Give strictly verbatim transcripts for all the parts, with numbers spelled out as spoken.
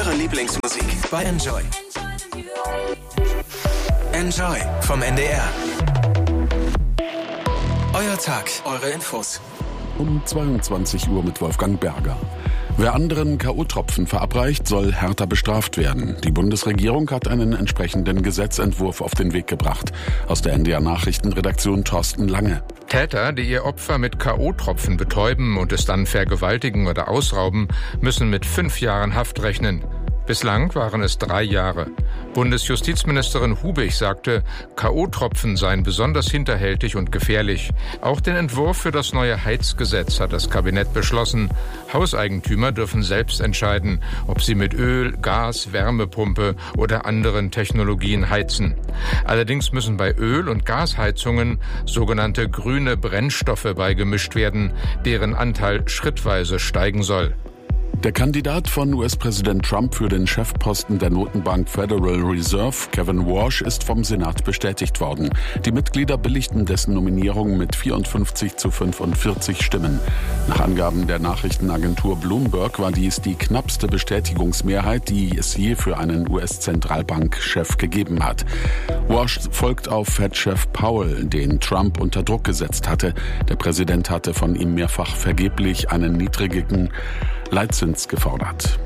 Eure Lieblingsmusik bei Enjoy. Enjoy vom N D R. Euer Tag, eure Infos. Um zweiundzwanzig Uhr mit Wolfgang Berger. Wer anderen K O-Tropfen verabreicht, soll härter bestraft werden. Die Bundesregierung hat einen entsprechenden Gesetzentwurf auf den Weg gebracht. Aus der N D R-Nachrichtenredaktion Thorsten Lange. Täter, die ihr Opfer mit K O-Tropfen betäuben und es dann vergewaltigen oder ausrauben, müssen mit fünf Jahren Haft rechnen. Bislang waren es drei Jahre. Bundesjustizministerin Hubig sagte, K O-Tropfen seien besonders hinterhältig und gefährlich. Auch den Entwurf für das neue Heizgesetz hat das Kabinett beschlossen. Hauseigentümer dürfen selbst entscheiden, ob sie mit Öl, Gas, Wärmepumpe oder anderen Technologien heizen. Allerdings müssen bei Öl- und Gasheizungen sogenannte grüne Brennstoffe beigemischt werden, deren Anteil schrittweise steigen soll. Der Kandidat von U S-Präsident Trump für den Chefposten der Notenbank Federal Reserve, Kevin Warsh, ist vom Senat bestätigt worden. Die Mitglieder billigten dessen Nominierung mit vierundfünfzig zu fünfundvierzig Stimmen. Nach Angaben der Nachrichtenagentur Bloomberg war dies die knappste Bestätigungsmehrheit, die es je für einen U S-Zentralbankchef gegeben hat. Warsh folgt auf Fed-Chef Powell, den Trump unter Druck gesetzt hatte. Der Präsident hatte von ihm mehrfach vergeblich einen niedrigen Leitzins gefordert.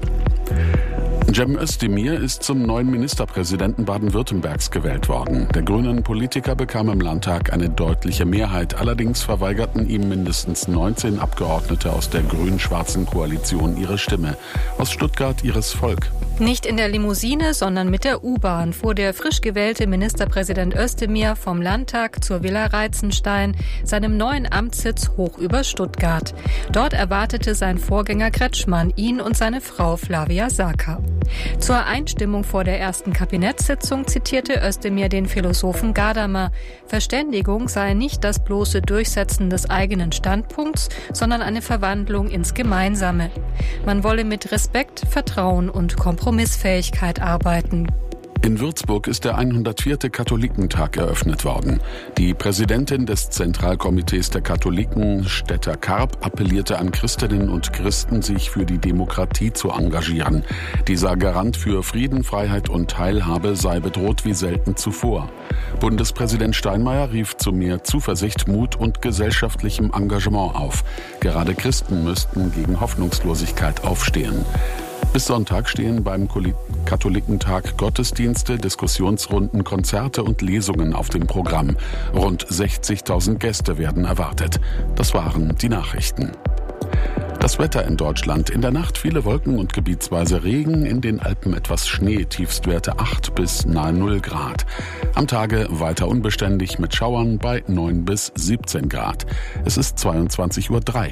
Cem Özdemir ist zum neuen Ministerpräsidenten Baden-Württembergs gewählt worden. Der grünen Politiker bekam im Landtag eine deutliche Mehrheit. Allerdings verweigerten ihm mindestens neunzehn Abgeordnete aus der grün-schwarzen Koalition ihre Stimme. Aus Stuttgart Iris Volk. Nicht in der Limousine, sondern mit der U-Bahn fuhr der frisch gewählte Ministerpräsident Özdemir vom Landtag zur Villa Reitzenstein, seinem neuen Amtssitz hoch über Stuttgart. Dort erwartete sein Vorgänger Kretschmann ihn und seine Frau Flavia Saka. Zur Einstimmung vor der ersten Kabinettssitzung zitierte Özdemir den Philosophen Gadamer. Verständigung sei nicht das bloße Durchsetzen des eigenen Standpunkts, sondern eine Verwandlung ins Gemeinsame. Man wolle mit Respekt, Vertrauen und Kompromissfähigkeit arbeiten. In Würzburg ist der hundertvierte Katholikentag eröffnet worden. Die Präsidentin des Zentralkomitees der Katholiken, Stetter Karp, appellierte an Christinnen und Christen, sich für die Demokratie zu engagieren. Dieser Garant für Frieden, Freiheit und Teilhabe sei bedroht wie selten zuvor. Bundespräsident Steinmeier rief zu mehr Zuversicht, Mut und gesellschaftlichem Engagement auf. Gerade Christen müssten gegen Hoffnungslosigkeit aufstehen. Bis Sonntag stehen beim Katholikentag Gottesdienste, Diskussionsrunden, Konzerte und Lesungen auf dem Programm. Rund sechzigtausend Gäste werden erwartet. Das waren die Nachrichten. Das Wetter in Deutschland. In der Nacht viele Wolken und gebietsweise Regen, in den Alpen etwas Schnee, Tiefstwerte acht bis nahe null Grad. Am Tage weiter unbeständig mit Schauern bei neun bis siebzehn Grad. Es ist zweiundzwanzig Uhr drei.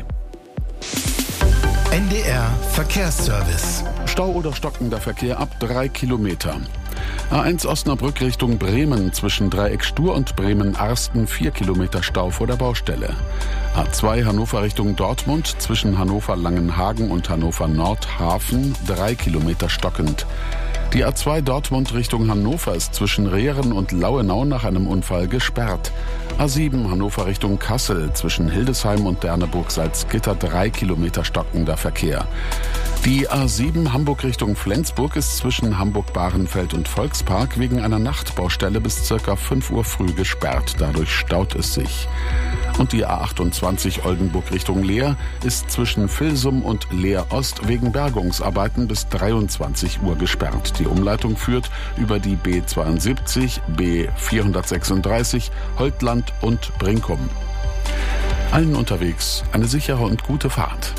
N D R Verkehrsservice. Stau oder stockender Verkehr ab drei Kilometer. A eins Osnabrück Richtung Bremen zwischen Dreieck Stur und Bremen-Arsten vier Kilometer Stau vor der Baustelle. A zwei Hannover Richtung Dortmund zwischen Hannover-Langenhagen und Hannover-Nordhafen drei Kilometer stockend. Die A zwei Dortmund Richtung Hannover ist zwischen Rehren und Lauenau nach einem Unfall gesperrt. A sieben Hannover Richtung Kassel zwischen Hildesheim und Derneburg-Salzgitter drei Kilometer stockender Verkehr. Die A sieben Hamburg Richtung Flensburg ist zwischen Hamburg-Bahrenfeld und Volkspark wegen einer Nachtbaustelle bis circa fünf Uhr früh gesperrt. Dadurch staut es sich. Und die A achtundzwanzig Oldenburg Richtung Leer ist zwischen Vilsum und Leer Ost wegen Bergungsarbeiten bis dreiundzwanzig Uhr gesperrt. Die Umleitung führt über die B zweiundsiebzig, B vierhundertsechsunddreißig, Holtland und Brinkum. Allen unterwegs eine sichere und gute Fahrt.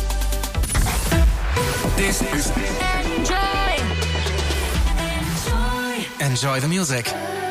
This is Enjoy. Enjoy the music.